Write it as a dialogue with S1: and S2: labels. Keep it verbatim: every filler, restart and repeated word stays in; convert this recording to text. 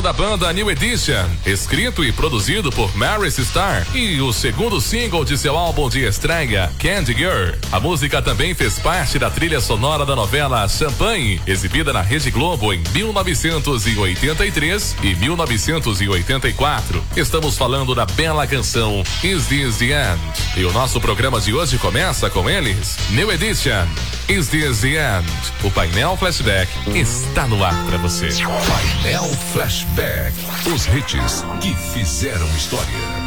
S1: da banda New Edition, escrito e produzido por Maris Starr, e o segundo single de seu álbum de estreia, Candy Girl. A música também fez parte da trilha sonora da novela Champagne, exibida na Rede Globo em mil novecentos e oitenta e três e mil novecentos e oitenta e quatro. Estamos falando da bela canção Is This the End? E o nosso programa de hoje começa com eles, New Edition, Is This the End? O painel flashback está no ar para você.
S2: Painel Flashback. Os hits que fizeram história.